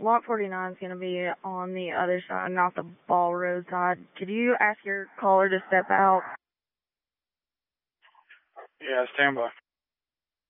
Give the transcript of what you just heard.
Lot 49 is going to be on the other side, not the Ball Road side. Could you ask your caller to step out? Yeah, stand by.